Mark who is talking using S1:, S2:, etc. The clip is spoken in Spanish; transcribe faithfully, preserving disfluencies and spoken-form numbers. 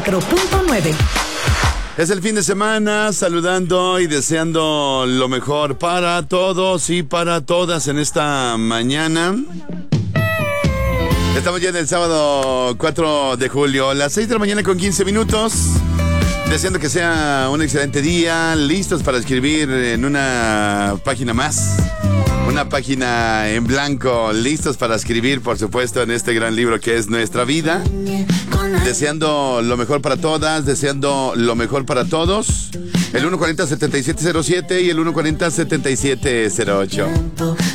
S1: Punto nueve.
S2: Es el fin de semana, saludando y deseando lo mejor para todos y para todas en esta mañana. Estamos ya en el sábado cuatro de julio, las seis de la mañana con quince minutos. Deseando que sea un excelente día, listos para escribir en una página más. Una página en blanco, listos para escribir, por supuesto, en este gran libro que es Nuestra Vida. Deseando lo mejor para todas, deseando lo mejor para todos. El uno cuarenta, setenta y siete cero siete y el uno cuarenta, setenta y siete cero ocho.